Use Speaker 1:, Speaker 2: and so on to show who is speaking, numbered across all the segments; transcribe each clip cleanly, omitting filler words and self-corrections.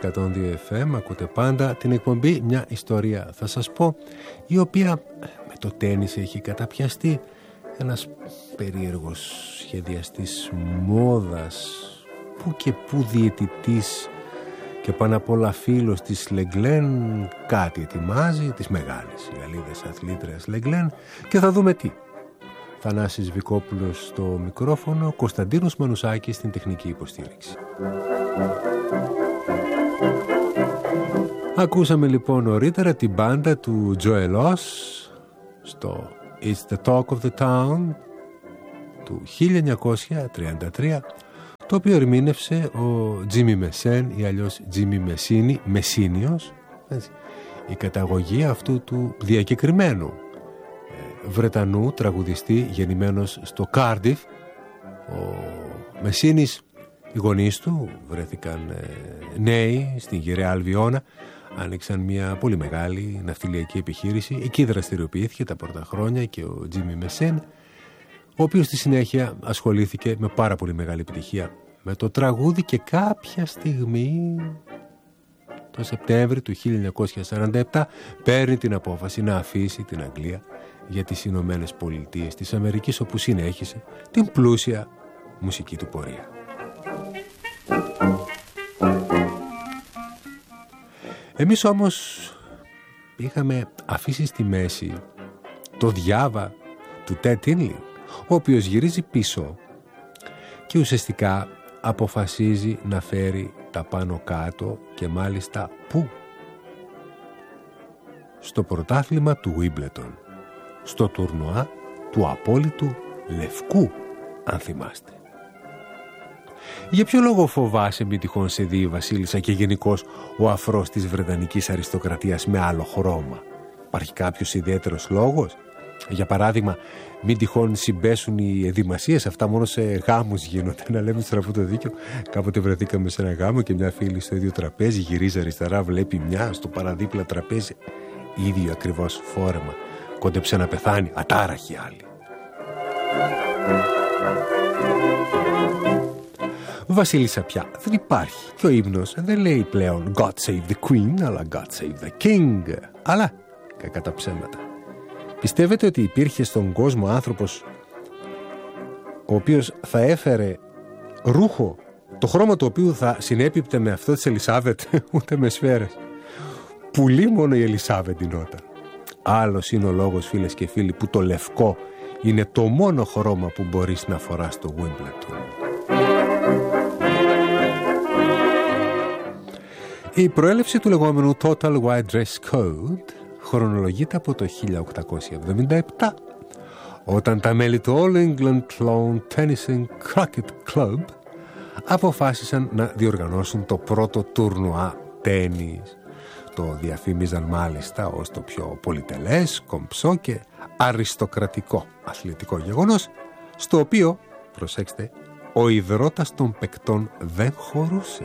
Speaker 1: 102 FM. Ακούτε πάντα την εκπομπή «Μια ιστορία θα σας πω», η οποία με το τένις έχει καταπιαστεί. Ένας περίεργος σχεδιαστής μόδας, που και που διαιτητής και πάνω απ' όλα φίλος της Λεγκλέν κάτι ετοιμάζει, της μεγάλης Γαλλίδας αθλήτριας Λεγκλέν, και θα δούμε τι. Θανάσης Βικόπουλος στο μικρόφωνο, Κωνσταντίνος Μανουσάκης στην τεχνική υποστήριξη. Ακούσαμε λοιπόν νωρίτερα την μπάντα του Joel Oss στο It's the Talk of the Town του 1933, το οποίο ερμήνευσε ο Τζίμι Μεσέν ή αλλιώς Τζίμι Μεσίνιος, η καταγωγή αυτού του διακεκριμένου Βρετανού τραγουδιστή γεννημένος στο Κάρντιφ. Ο Μεσίνης, οι γονείς του βρέθηκαν νέοι στην γυραιά Αλβιώνα, άνοιξαν μια πολύ μεγάλη ναυτιλιακή επιχείρηση, εκεί δραστηριοποιήθηκε τα πρώτα χρόνια και ο Τζίμι Μεσέν, ο οποίος στη συνέχεια ασχολήθηκε με πάρα πολύ μεγάλη επιτυχία με το τραγούδι, και κάποια στιγμή το Σεπτέμβρη του 1947 παίρνει την απόφαση να αφήσει την Αγγλία για τις Ηνωμένες Πολιτείες της Αμερικής, όπου συνέχισε την πλούσια μουσική του πορεία. Εμείς όμως είχαμε αφήσει στη μέση το διάβα του Ted Tinling, ο οποίος γυρίζει πίσω και ουσιαστικά αποφασίζει να φέρει τα πάνω κάτω, και μάλιστα πού? Στο πρωτάθλημα του Wimbledon, στο τουρνουά του απόλυτου λευκού, αν θυμάστε. Για ποιο λόγο φοβάσαι μη τυχόν σε δει η βασίλισσα και γενικώς ο αφρός της βρετανικής αριστοκρατίας με άλλο χρώμα? Υπάρχει κάποιος ιδιαίτερος λόγος? Για παράδειγμα, μην τυχόν συμπέσουν οι εδημασίες, αυτά μόνο σε γάμους γίνονται. Να λέμε στραφού το δίκιο. Κάποτε βρεθήκαμε σε ένα γάμο και μια φίλη στο ίδιο τραπέζι γυρίζει αριστερά, βλέπει μια στο παραδίπλα τραπέζι, ίδιο ακριβώς φόρεμα. Κόντεψε να πεθάνει, ατάραχη άλλη. Βασίλισσα πια δεν υπάρχει και ο ύμνος δεν λέει πλέον God save the Queen, αλλά God save the King. Αλλά, κακά τα ψέματα. Πιστεύετε ότι υπήρχε στον κόσμο άνθρωπος ο οποίος θα έφερε ρούχο το χρώμα του οποίου θα συνέπιπτε με αυτό της Ελισάβετ? Ούτε με σφαίρες. Πουλί μόνο η Ελισάβετ γινόταν. Άλλος είναι ο λόγος, φίλες και φίλοι, που το λευκό είναι το μόνο χρώμα που μπορείς να φοράς στο Wimbledon. Η προέλευση του λεγόμενου Total White Dress Code χρονολογείται από το 1877, όταν τα μέλη του All England Lawn Tennis and Cricket Club αποφάσισαν να διοργανώσουν το πρώτο τουρνουά τένις. Το διαφήμιζαν μάλιστα ως το πιο πολυτελές, κομψό και αριστοκρατικό αθλητικό γεγονός, στο οποίο, προσέξτε, ο ιδρώτας των παικτών δεν χωρούσε.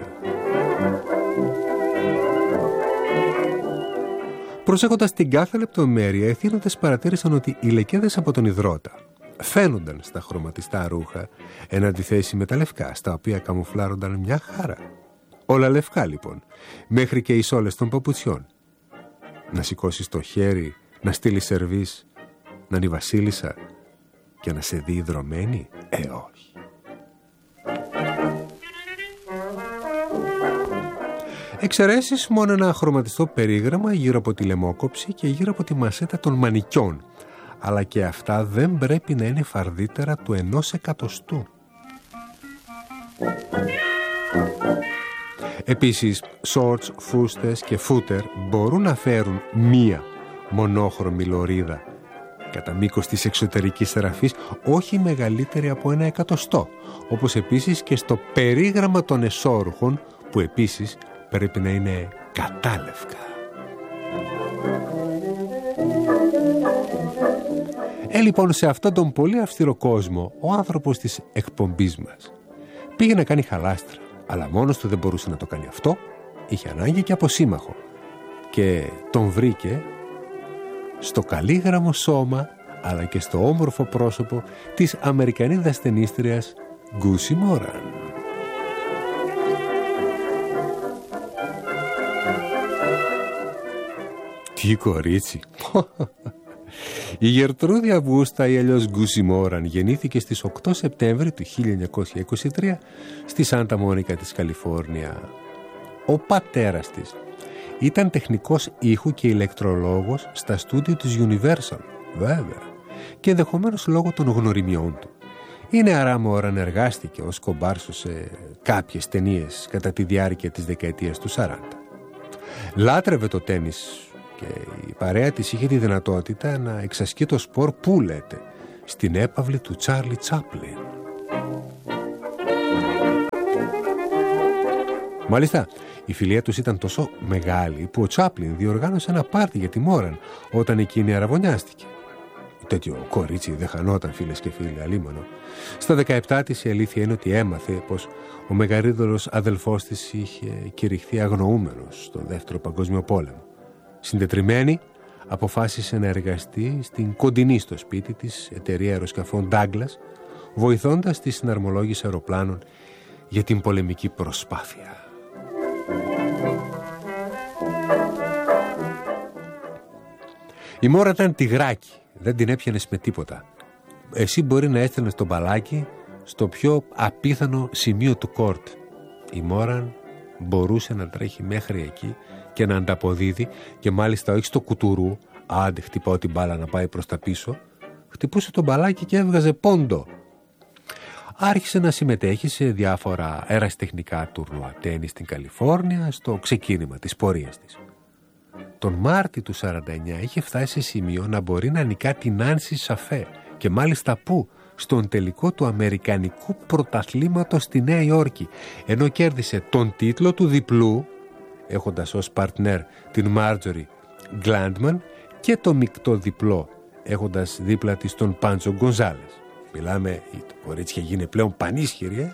Speaker 1: Προσέχοντας την κάθε λεπτομέρεια, οι εθήνοντες παρατήρησαν ότι οι λεκέδες από τον ιδρώτα φαίνονταν στα χρωματιστά ρούχα, εν αντιθέσει με τα λευκά, στα οποία καμουφλάρονταν μια χαρά. Όλα λευκά λοιπόν, μέχρι και οι σόλες των παπουτσιών. Να σηκώσεις το χέρι, να στείλει σερβίς, να είναι η βασίλισσα και να σε δει ιδρωμένη? Όχι. Εξαιρέσεις μόνο ένα χρωματιστό περίγραμμα γύρω από τη λαιμόκοψη και γύρω από τη μασέτα των μανικιών, αλλά και αυτά δεν πρέπει να είναι φαρδίτερα του 1/100. Επίσης, σόρτς, φούστες και φούτερ μπορούν να φέρουν μία μονόχρωμη λωρίδα κατά μήκος της εξωτερικής τεραφής, όχι μεγαλύτερη από 1/100, όπως επίσης και στο περίγραμμα των εσώρουχων, που επίσης πρέπει να είναι κατάλευκα. Λοιπόν, σε αυτόν τον πολύ αυστηρό κόσμο, ο άνθρωπος της εκπομπής μας πήγε να κάνει χαλάστρα, αλλά μόνος του δεν μπορούσε να το κάνει αυτό, είχε ανάγκη και από σύμμαχο, και τον βρήκε στο καλήγραμμο σώμα, αλλά και στο όμορφο πρόσωπο της Αμερικανίδας ταινίστριας Γκούσι Μόραν. Τι κορίτσι! Η Γερτρούδη Αυγούστα ή αλλιώς Γκούσι Μόραν γεννήθηκε στις 8 Σεπτέμβρη του 1923 στη Σάντα Μόνικα της Καλιφόρνια. Ο πατέρας της ήταν τεχνικός ήχου και ηλεκτρολόγος στα στούντιο της Universal, βέβαια, και ενδεχομένως λόγω των γνωριμιών του. Η νεαρά Μόραν εργάστηκε ως κομπάρσο σε κάποιες ταινίες κατά τη διάρκεια της δεκαετίας του 40. Λάτρευε το τένις και η παρέα της είχε τη δυνατότητα να εξασκεί το σπορ που λέτε στην έπαυλη του Τσάρλι Τσάπλιν. Μάλιστα, η φιλία τους ήταν τόσο μεγάλη που ο Τσάπλιν διοργάνωσε ένα πάρτι για τη Μόραν όταν εκείνη αραβωνιάστηκε. Τέτοιο κορίτσι δεν χανόταν, φίλες και φίλοι, αλίμονο. Στα 17 της η αλήθεια είναι ότι έμαθε πως ο μεγαλύτερος αδελφός της είχε κηρυχθεί αγνοούμενος στο Δεύτερο Παγκόσμιο Πόλεμο. Συντετριμμένη, αποφάσισε να εργαστεί στην κοντινή στο σπίτι της εταιρεία αεροσκαφών Douglas, βοηθώντας τη συναρμολόγηση αεροπλάνων για την πολεμική προσπάθεια. Η Μόρα ήταν τυγράκι, δεν την έπιανες με τίποτα. Εσύ μπορεί να έστελνες το μπαλάκι στο πιο απίθανο σημείο του κόρτ. Η Μόραν μπορούσε να τρέχει μέχρι εκεί και να ανταποδίδει, και μάλιστα όχι στο κουτουρού, άντε χτυπάω την μπάλα να πάει προς τα πίσω, χτυπούσε το μπαλάκι και έβγαζε πόντο. Άρχισε να συμμετέχει σε διάφορα ερασιτεχνικά τουρνουά τένις στην Καλιφόρνια στο ξεκίνημα της πορείας της. Τον Μάρτιο του 49 είχε φτάσει σε σημείο να μπορεί να νικά την Άνση Σαφέ, και μάλιστα πού? Στον τελικό του Αμερικανικού Πρωταθλήματος στη Νέα Υόρκη, ενώ κέρδισε τον τίτλο του διπλού έχοντας ως παρτνέρ την Μάρτζορι Γκλάντμαν και το μεικτό διπλό έχοντας δίπλα της τον Πάντζο Γκονζάλες. Μιλάμε, το κορίτσι είχε γίνει πλέον πανίσχυρη,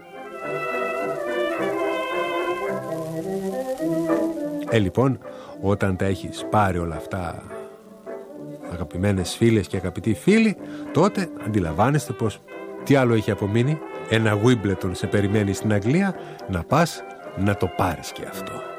Speaker 1: λοιπόν, όταν τα έχεις πάρει όλα αυτά, αγαπημένες φίλες και αγαπητοί φίλοι, τότε αντιλαμβάνεστε πως τι άλλο έχει απομείνει? Ένα Wimbledon σε περιμένει στην Αγγλία, να πας να το πάρεις και αυτό.